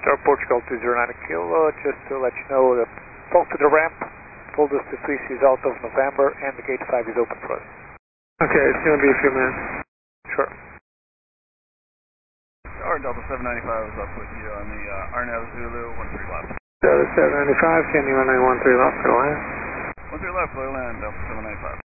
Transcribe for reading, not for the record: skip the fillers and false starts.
Star Portugal 209 Kilo, just to let you know, the talk to the ramp told us the freeze is out of November and the gate 5 is open for us. Okay, it's going to be a few minutes. Sure. Star Delta 795 is up with you on the Arnav Zulu 13 left. Delta 795, Candy 1913 left, go ahead. 13 left, clear land, Delta 795.